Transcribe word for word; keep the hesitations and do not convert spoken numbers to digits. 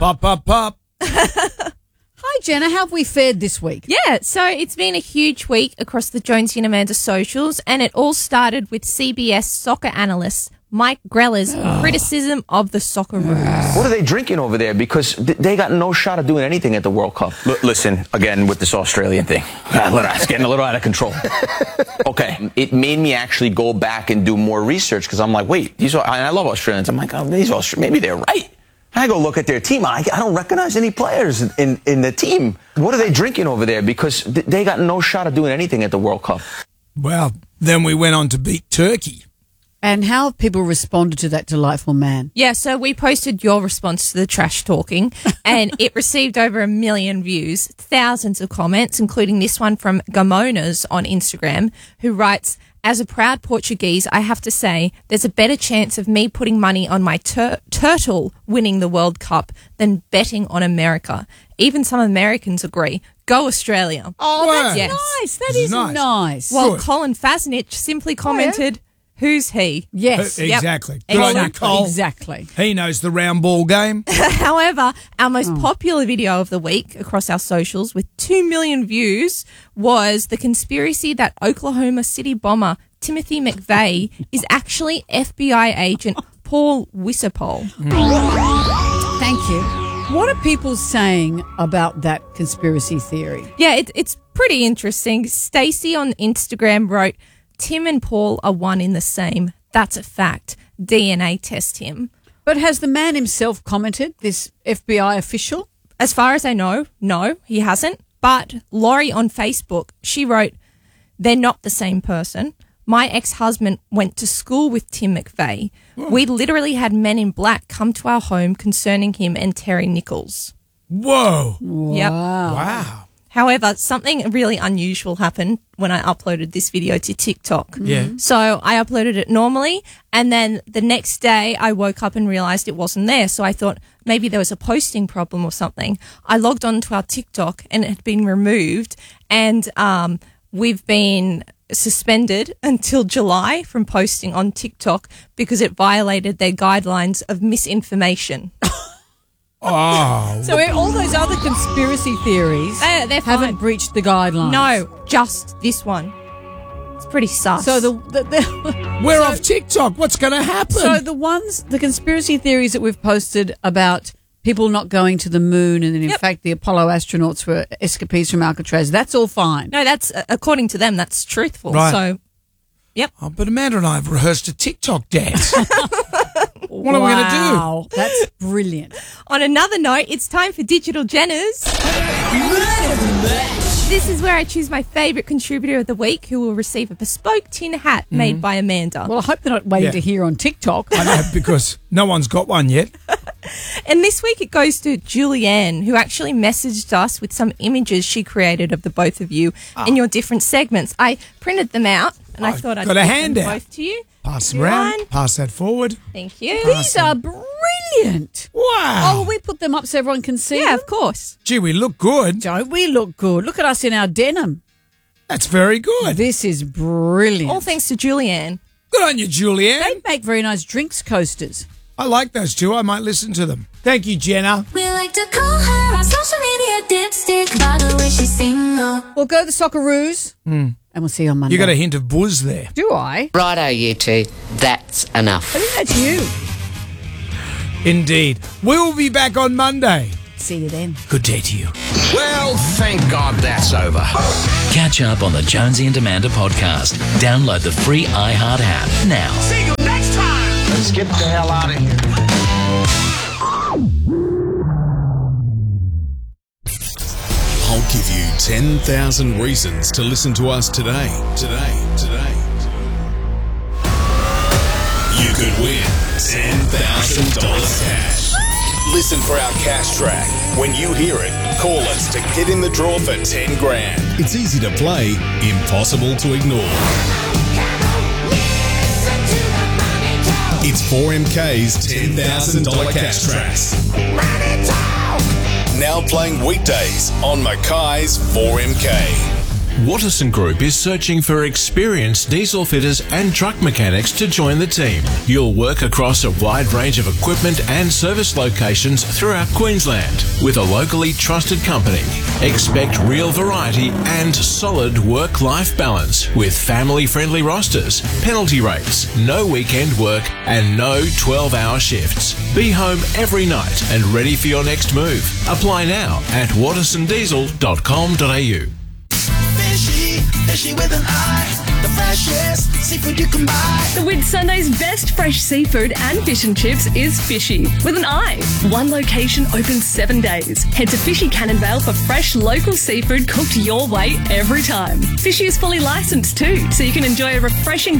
Pop, pop, pop. Hi, Jenna. How have we fared this week? Yeah, so it's been a huge week across the Jonesy and Amanda socials, and it all started with C B S soccer analyst Mike Greller's criticism of the Socceroos. What are they drinking over there? Because th- they got no shot of doing anything at the World Cup. L- listen, again, with this Australian thing. It's getting a little out of control. Okay, it made me actually go back and do more research because I'm like, wait, these are, I love Australians. I'm like, oh, these Australians, maybe they're right. I go look at their team. I, I don't recognize any players in, in, in the team. What are they drinking over there? Because th- they got no shot of doing anything at the World Cup. Well, then we went on to beat Turkey. And how have people responded to that delightful man? Yeah, so we posted your response to the trash talking, and it received over a million views, thousands of comments, including this one from Gamonas on Instagram, who writes, as a proud Portuguese, I have to say there's a better chance of me putting money on my tur- turtle winning the World Cup than betting on America. Even some Americans agree. Go Australia. Oh, Wow. that's Yes. nice. That This is is nice. nice. While Good. Colin Fasnich simply commented, who's he? yes. Uh, Yep. Exactly. Good on you, Exactly. Cole. Exactly. He knows the round ball game. However, our most popular video of the week across our socials with two million views was the conspiracy that Oklahoma City bomber Timothy McVeigh is actually F B I agent Paul Wisopol. Thank you. What are people saying about that conspiracy theory? Yeah, it, it's pretty interesting. Stacey on Instagram wrote, Tim and Paul are one in the same. That's a fact. D N A test him. But has the man himself commented, this F B I official? As far as I know, no, he hasn't. But Laurie on Facebook, she wrote, they're not the same person. My ex-husband went to school with Tim McVeigh. We literally had men in black come to our home concerning him and Terry Nichols. Whoa. Yep. Wow. However, something really unusual happened when I uploaded this video to TikTok. Yeah. So I uploaded it normally, and then the next day I woke up and realized it wasn't there. So I thought maybe there was a posting problem or something. I logged on to our TikTok and it had been removed, and um, we've been suspended until July from posting on TikTok because it violated their guidelines of misinformation. Oh. So all those other conspiracy theories They're, they're haven't fine. breached the guidelines. No, just this one. It's pretty sus. So the, the, the We're off TikTok. What's going to happen? so the ones the conspiracy theories that we've posted about people not going to the moon and then in Yep. fact the Apollo astronauts were escapees from Alcatraz, that's all fine. No, that's uh, according to them. That's truthful. Right. So, yep. Oh, but Amanda and I have rehearsed a TikTok dance. What are we going to do? Wow, that's brilliant. On another note, it's time for Digital Jenners. This is where I choose my favourite contributor of the week, who will receive a bespoke tin hat made by Amanda. Well, I hope they're not waiting Yeah. to hear on TikTok. I know, because no one's got one yet. And this week it goes to Julianne, who actually messaged us with some images she created of the both of you in your different segments. I printed them out, and I I've thought I'd got a give handout. them both to you. Pass Here them around. one. Pass that forward. Thank you. These are brilliant. Wow. Oh, we put them up so everyone can see Yeah, them? of course. Gee, we look good. Don't we look good? Look at us in our denim. That's very good. This is brilliant. All thanks to Julianne. Good on you, Julianne. They make very nice drinks coasters. I like those two. I might listen to them. Thank you, Jenna. We like to call her on social media dipstick by the way she single. We'll go to the Socceroos and we'll see you on Monday. You got a hint of buzz there. Do I? Righto, you two. That's enough. I think that's you. Indeed. We will be back on Monday. See you then. Good day to you. Well, thank God that's over. Catch up on the Jonesy and Amanda podcast. Download the free iHeart app now. See you next time. Let's get the hell out of here. I'll give you ten thousand reasons to listen to us today. Today, today. You could win ten thousand dollars cash. Listen for our cash track. When you hear it, call us to get in the draw for ten grand. It's easy to play, impossible to ignore. It's four M K's ten thousand dollars cash tracks. Now playing weekdays on Mackay's four M K. Watterson Group is searching for experienced diesel fitters and truck mechanics to join the team. You'll work across a wide range of equipment and service locations throughout Queensland with a locally trusted company. Expect real variety and solid work-life balance with family-friendly rosters, penalty rates, no weekend work and no twelve-hour shifts. Be home every night and ready for your next move. Apply now at watterson diesel dot com dot a u. Fishy, fishy with an eye. The freshest seafood you can buy. The Whitsunday's best fresh seafood and fish and chips is Fishy with an eye. One location open seven days. Head to Fishy Cannonvale for fresh local seafood cooked your way every time. Fishy is fully licensed too, so you can enjoy a refreshing